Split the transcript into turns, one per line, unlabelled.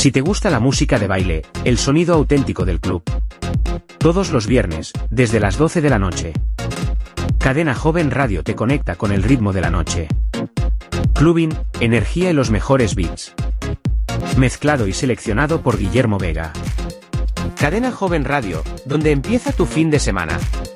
Si te gusta la música de baile, el sonido auténtico del club. Todos los viernes, desde las 12 de la noche. Cadena Joven Radio te conecta con el ritmo de la noche. Clubbing, energía y los mejores beats. Mezclado y seleccionado por Guillermo Vega. Cadena Joven Radio, donde empieza tu fin de semana.